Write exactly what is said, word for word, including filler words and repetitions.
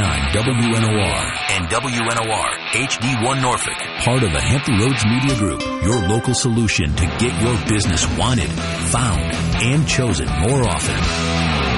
nine W N O R and W N O R H D one Norfolk. Part of the Hampton Roads Media Group, your local solution to get your business wanted, found, and chosen more often.